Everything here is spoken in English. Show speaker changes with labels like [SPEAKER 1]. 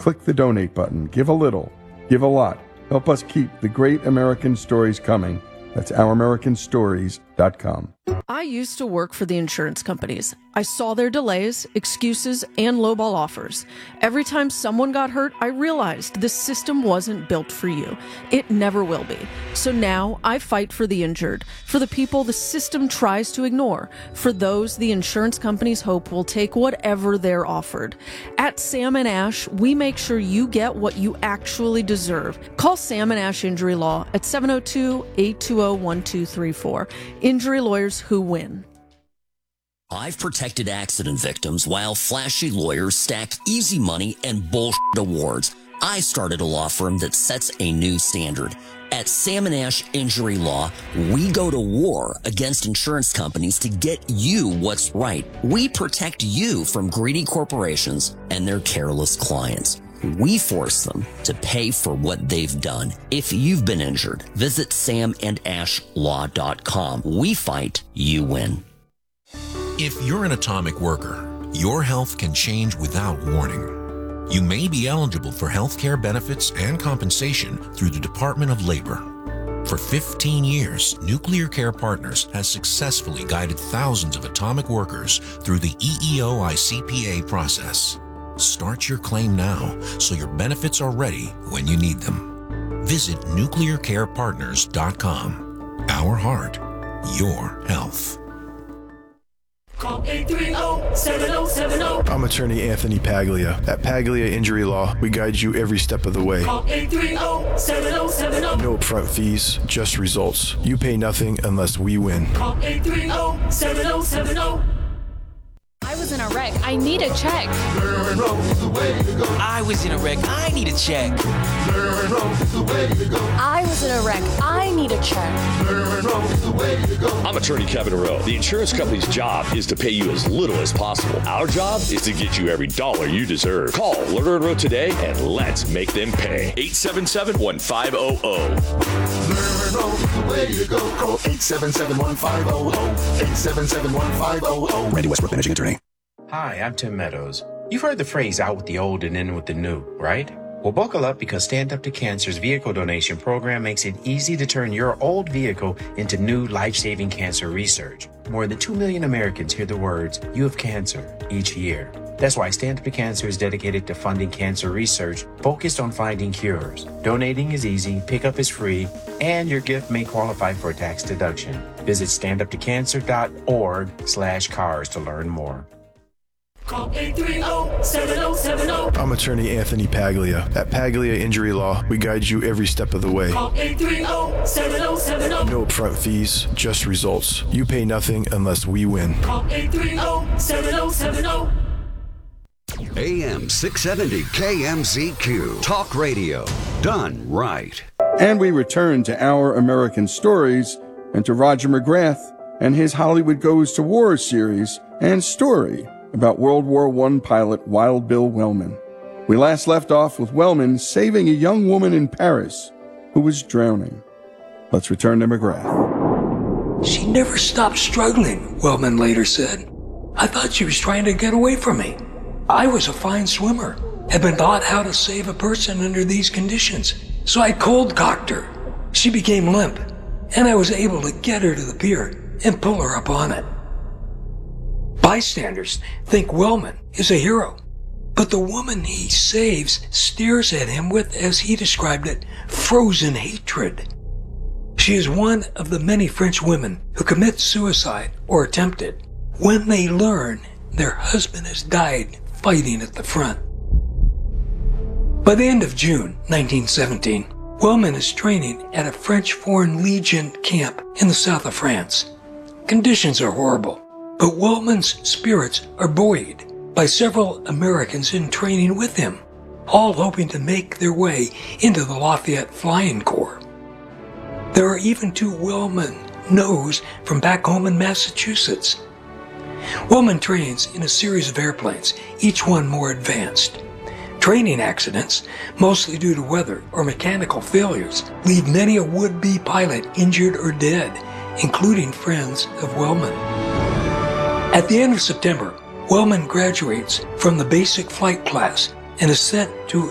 [SPEAKER 1] click the donate button. Give a little, give a lot. Help us keep the great American stories coming. That's ouramericanstories.com.
[SPEAKER 2] I used to work for the insurance companies. I saw their delays, excuses, and lowball offers. Every time someone got hurt, I realized this system wasn't built for you. It never will be. So now I fight for the injured, for the people the system tries to ignore, for those the insurance companies hope will take whatever they're offered. At Sam & Ash, we make sure you get what you actually deserve. Call Sam & Ash Injury Law at 702-820-1234. Injury lawyers who win.
[SPEAKER 3] I've protected accident victims while flashy lawyers stack easy money and bullshit awards. I started a law firm that sets a new standard. At Sam & Ash Injury Law, we go to war against insurance companies to get you what's right. We protect you from greedy corporations and their careless clients. We force them to pay for what they've done. If you've been injured, visit samandashlaw.com. We fight, you win.
[SPEAKER 4] If you're an atomic worker, your health can change without warning. You may be eligible for health care benefits and compensation through the Department of Labor. For 15 years, Nuclear Care Partners has successfully guided thousands of atomic workers through the EEO-ICPA process. Start your claim now so your benefits are ready when you need them. Visit nuclearcarepartners.com. Our heart, your health.
[SPEAKER 5] Call 830-7070.
[SPEAKER 6] I'm attorney Anthony Paglia. At Paglia Injury Law, we guide you every step of the way.
[SPEAKER 5] Call 830-7070.
[SPEAKER 6] No upfront fees, just results. You pay nothing unless we win.
[SPEAKER 5] Call 830-7070.
[SPEAKER 7] I was in a wreck. I need a check.
[SPEAKER 8] I was in a wreck. I need a check.
[SPEAKER 7] I was in a wreck. I need a check.
[SPEAKER 9] I'm attorney Kevin Rowe. The insurance company's job is to pay you as little as possible. Our job is to get you every dollar you deserve. Call Lerner and Rowe today and let's make them pay. 877-1500.
[SPEAKER 10] Lerner Rowe is the way to go. Call 877-1500. 877-1500.
[SPEAKER 11] Randy Westbrook, managing attorney.
[SPEAKER 12] Hi, I'm Tim Meadows. You've heard the phrase out with the old and in with the new, right? Well, buckle up because Stand Up to Cancer's vehicle donation program makes it easy to turn your old vehicle into new life-saving cancer research. More than 2 million Americans hear the words, "You have cancer," each year. That's why Stand Up to Cancer is dedicated to funding cancer research focused on finding cures. Donating is easy, pickup is free, and your gift may qualify for a tax deduction. Visit standuptocancer.org/cars to learn more.
[SPEAKER 5] Call 830-7070.
[SPEAKER 6] I'm attorney Anthony Paglia. At Paglia Injury Law, we guide you every step of the way.
[SPEAKER 5] Call 830-7070.
[SPEAKER 6] No upfront fees, just results. You pay nothing unless we win.
[SPEAKER 5] Call 830-7070.
[SPEAKER 11] AM 670 KMZQ. Talk radio. Done right.
[SPEAKER 1] And we return to Our American Stories and to Roger McGrath and his Hollywood Goes to War series and story about World War I pilot Wild Bill Wellman. We last left off with Wellman saving a young woman in Paris who was drowning. Let's return to McGrath.
[SPEAKER 13] She never stopped struggling, Wellman later said. I thought she was trying to get away from me. I was a fine swimmer, had been taught how to save a person under these conditions, so I cold-cocked her. She became limp, and I was able to get her to the pier and pull her up on it. Bystanders think Wellman is a hero, but the woman he saves stares at him with, as he described it, frozen hatred. She is one of the many French women who commit suicide or attempt it when they learn their husband has died fighting at the front. By the end of June 1917, Wellman is training at a French Foreign Legion camp in the south of France. Conditions are horrible, but Wellman's spirits are buoyed by several Americans in training with him, all hoping to make their way into the Lafayette Flying Corps. There are even 2 Wellman knows from back home in Massachusetts. Wellman trains in a series of airplanes, each one more advanced. Training accidents, mostly due to weather or mechanical failures, leave many a would-be pilot injured or dead, including friends of Wellman. At the end of September, Wellman graduates from the basic flight class and is sent to